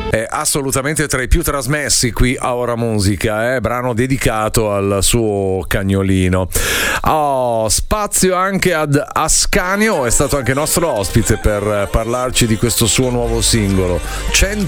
È assolutamente tra i più trasmessi qui a Ora Musica, brano dedicato al suo cagnolino. Spazio anche ad Ascanio, è stato anche nostro ospite per parlarci di questo suo nuovo singolo, 100